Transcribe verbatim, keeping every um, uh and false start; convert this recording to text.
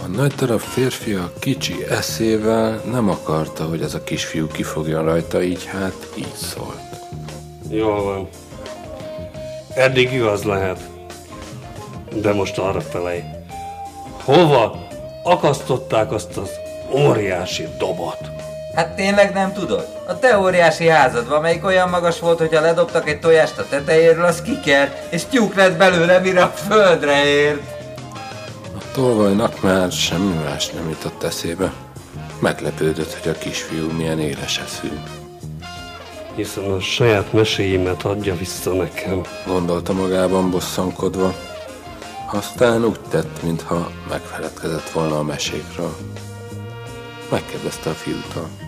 A nagy darab férfi a kicsi eszével nem akarta, hogy ez a kisfiú kifogjon rajta, így hát így szólt. Jól van. Eddig igaz lehet. De most arra felej. Hova akasztották azt az óriási dobot? Hát tényleg nem tudod? A te óriási házadban, amelyik olyan magas volt, hogyha ledobtak egy tojást a tetejéről, az kikert, és tyúk lett belőle, mire a földre ért. A tolvajnak már semmi más nem jutott eszébe. Meglepődött, hogy a kisfiú milyen éles eszű. Hiszen a saját meséimet adja vissza nekem. Gondolta magában bosszankodva. Aztán úgy tett, mintha megfeledkezett volna a mesékről. Megkérdezte a fiútól.